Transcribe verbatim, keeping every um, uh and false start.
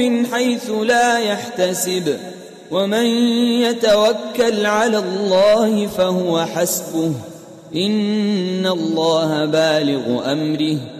من حيث لا يحتسب ومن يتوكل على الله فهو حسبه إن الله بالغ أمره